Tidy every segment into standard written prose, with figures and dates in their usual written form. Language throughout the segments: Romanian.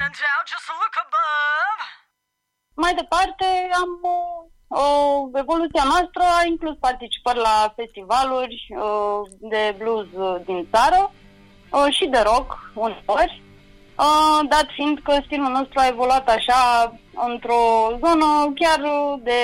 Mai departe am evoluția noastră a inclus participări la festivaluri de blues din țară și de rock uneori, dat fiind că stilul nostru a evoluat așa într-o zonă chiar de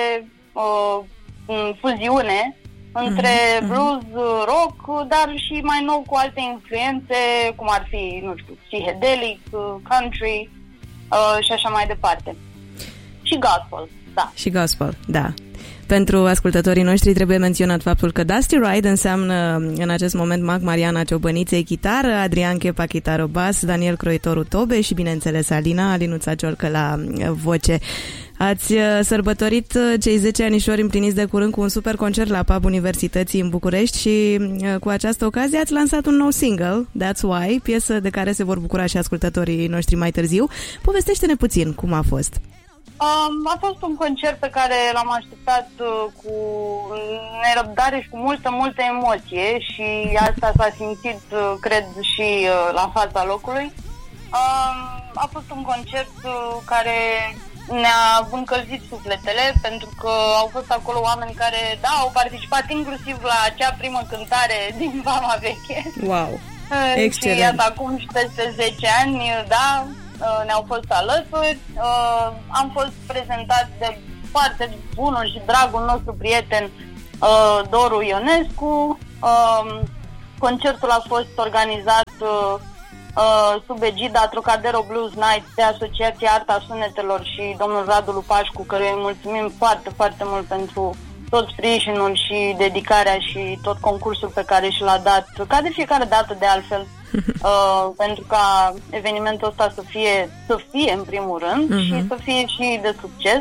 fuziune între blues, rock, dar și mai nou cu alte influențe, cum ar fi, nu știu, psychedelic, country și așa mai departe. Și gospel, da. Și gospel, da. Pentru ascultătorii noștri trebuie menționat faptul că Dusty Ride înseamnă în acest moment Mac Mariana Ciobănițe chitară, Adrian Chepa chitară bas, Daniel Croitoru tobe și bineînțeles Alinuța Ciolcă la voce. Ați sărbătorit cei 10 anișori împliniți de curând cu un super concert la Pub Universității în București și cu această ocazie ați lansat un nou single, That's Why, piesă de care se vor bucura și ascultătorii noștri mai târziu. Povestește-ne puțin cum a fost. A fost un concert pe care l-am așteptat cu nerăbdare și cu multă emoție și asta s-a simțit, cred, și la fața locului. A fost un concert care ne-a încălzit sufletele, pentru că au fost acolo oameni care, da, au participat inclusiv la acea primă cântare din Vama Veche. Wow! Excelent! Și iată, acum și peste 10 ani, da, ne-au fost alături. Am fost prezentați de foarte bunul și dragul nostru prieten Doru Ionescu. Concertul a fost organizat sub egida Trocadero Blues Night de Asociația Arta Sunetelor și domnul Radu Lupașcu, căruia îi mulțumim foarte, foarte mult pentru tot sprijinul și dedicarea și tot concursul pe care și l-a dat, ca de fiecare dată de altfel, pentru ca evenimentul ăsta să fie în primul rând și să fie și de succes.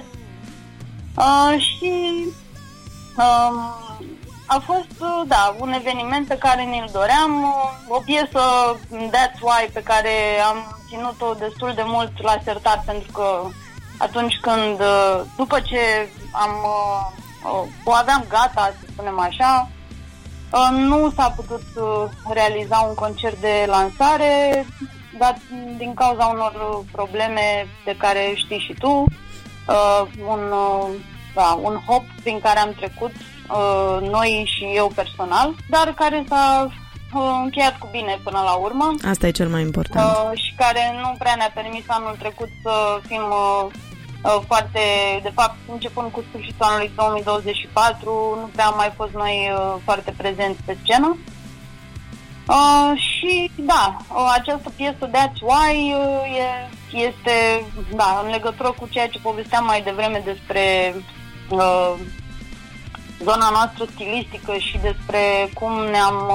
A fost, da, un eveniment pe care ne-l doream, o piesă That's Why pe care am ținut-o destul de mult la sertar, pentru că atunci când, după ce o aveam gata, să spunem așa, nu s-a putut realiza un concert de lansare, dar din cauza unor probleme de care știi și tu, un hop prin care am trecut noi și eu personal, dar care s-a încheiat cu bine până la urmă. Asta e cel mai important. Și care nu prea ne-a permis anul trecut să fim foarte, de fapt, începând cu sfârșitul anului 2024, nu prea am mai fost noi foarte prezenți pe scenă. Și da, această piesă That's Why este, da, în legătură cu ceea ce povesteam mai devreme despre zona noastră stilistică și despre cum ne-am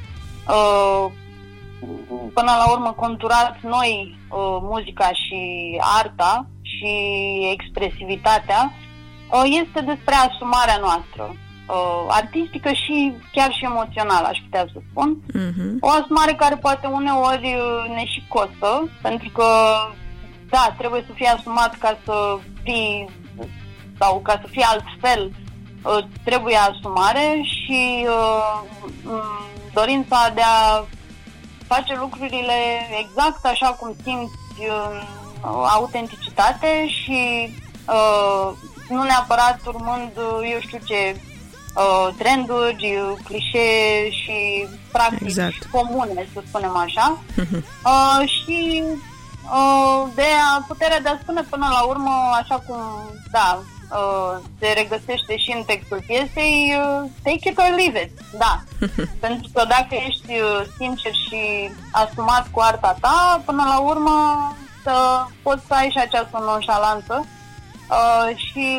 până la urmă conturat noi muzica și arta și expresivitatea, este despre asumarea noastră artistică și chiar și emoțională, aș putea să spun. O asumare care poate uneori ne și costă, pentru că da, trebuie să fie asumat ca să fii, sau ca să fie altfel, trebuie asumare și dorința de a face lucrurile exact așa cum simți, autenticitate și nu neapărat urmând, eu știu ce, trenduri, clișee și practici comune, să spunem așa. Și de puterea de a spune până la urmă, așa cum, da, se regăsește și în textul piesei, take it or leave it, da. Pentru că dacă ești sincer și asumat cu arta ta, până la urmă să poți să ai și această nonșalanță și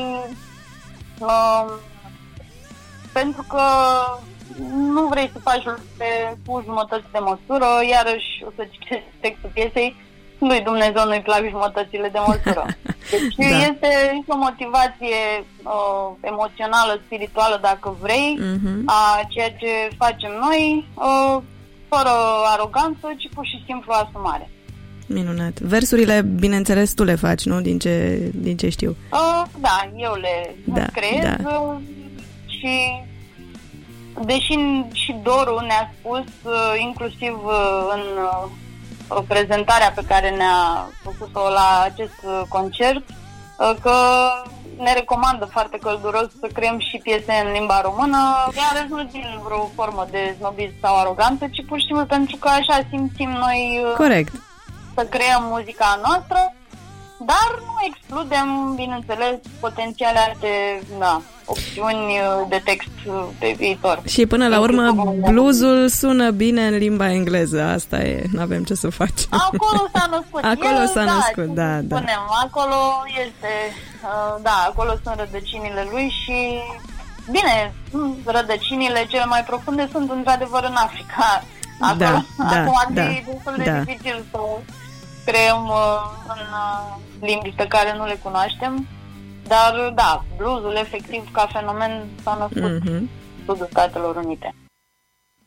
pentru că nu vrei să faci lucrurile cu jumătăți de măsură, iarăși o să citesc textul piesei, lui Dumnezeu nu-i plac jumătățile de măsură. Deci da, este o motivație emoțională, spirituală, dacă vrei, a ceea ce facem noi, fără aroganță, ci pur și simplu asumare. Minunat. Versurile, bineînțeles, tu le faci, nu? Din ce știu. Da, eu le creez și deși și Doru ne-a spus, inclusiv în prezentarea pe care ne-a făcut-o la acest concert, că ne recomandă foarte călduros să creăm și piese în limba română, iar nu din vreo formă de snobism sau aroganță, ci pur și simplu pentru că așa simțim noi corect să creăm muzica noastră, dar nu excludem, bineînțeles, potențiale alte opțiuni de text pe viitor. Și până la urmă, bluesul sună bine în limba engleză, asta e, n-avem ce să facem. Acolo s-a născut. Acolo s-a născut, da. Spunem, acolo este, acolo sunt rădăcinile lui și, bine, rădăcinile cele mai profunde sunt într-adevăr în Africa. Acolo, acum e destul de dificil să creăm în limbi pe care nu le cunoaștem, dar bluesul efectiv ca fenomen s-a născut în Sudul Statelor Unite.